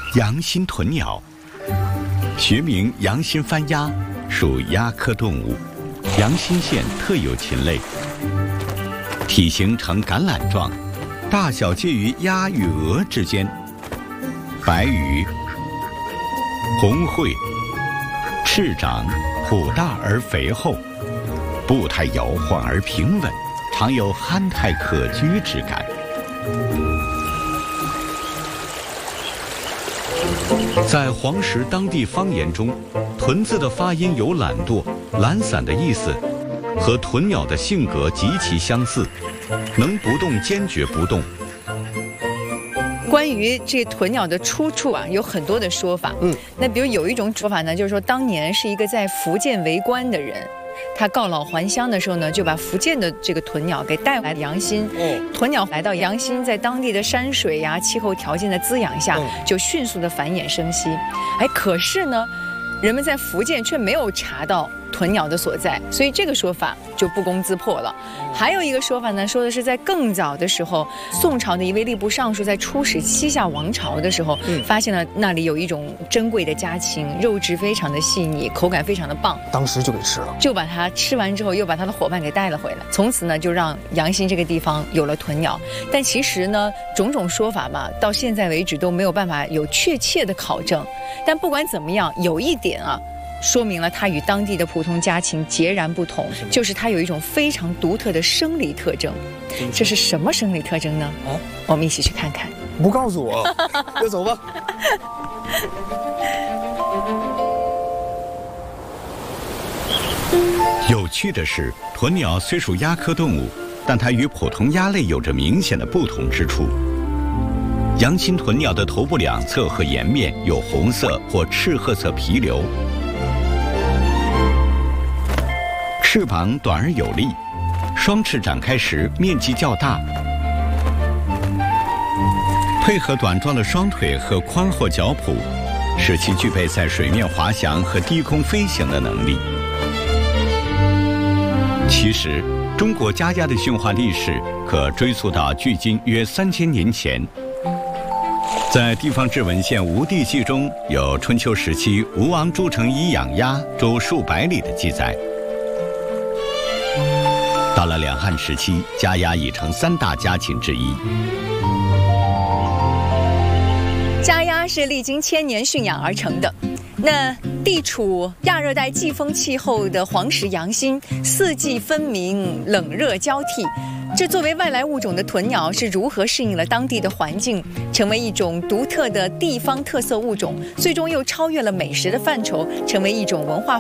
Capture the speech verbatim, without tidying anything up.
羊心豚鸟，学名羊心番鸭，属鸭科动物，阳新县特有禽类。体型呈橄榄状，大小介于鸭与鹅之间。白羽，红喙，翅长，虎大而肥厚，步态摇晃而平稳，常有憨态可掬之感。在黄石当地方言中，豚字的发音有懒惰、懒散的意思，和豚鸟的性格极其相似，能不动坚决不动。 关于这豚鸟的出处啊，有很多的说法。嗯，那比如有一种说法呢，就是说当年是一个在福建为官的人，他告老还乡的时候呢，就把福建的这个豚鸟给带来阳新。嗯，豚鸟来到阳新，在当地的山水呀、气候条件的滋养下，就迅速的繁衍生息。哎，可是呢，人们在福建却没有查到豚鸟的所在，所以这个说法就不攻自破了。还有一个说法呢，说的是在更早的时候，宋朝的一位吏部尚书在出使西夏王朝的时候，嗯、发现了那里有一种珍贵的家禽，肉质非常的细腻，口感非常的棒， 当时就给吃了， 就把它吃完之后，又把他的伙伴给带了回来。从此呢，就让阳新这个地方有了豚鸟。但其实呢，种种说法嘛，到现在为止都没有办法有确切的考证。但不管怎么样，有一点啊，说明了它与当地的普通家禽截然不同，就是它有一种非常独特的生理特征。这是什么生理特征呢？啊，我们一起去看看。 不告诉我，就走吧。 有趣的是，豚鸟虽属鸭科动物，但它与普通鸭类有着明显的不同之处。阳新豚鸟的头部两侧和颜面有红色或赤褐色皮瘤，翅膀短而有力，双翅展开时面积较大，配合短壮的双腿和宽厚脚蹼，使其具备在水面滑翔和低空飞行的能力。其实，中国家鸭的驯化历史可追溯到距今约三千年前。在地方志文献《吴地记》中有春秋时期吴王朱成一养鸭周数百里的记载。到了两汉时期，家鸭已成三大家禽之一。 家鸭是历经千年驯养而成的。那地处亚热带季风气候的黄石阳新，四季分明，冷热交替。这作为外来物种的豚鸟是如何适应了当地的环境，成为一种独特的地方特色物种，最终又超越了美食的范畴，成为一种文化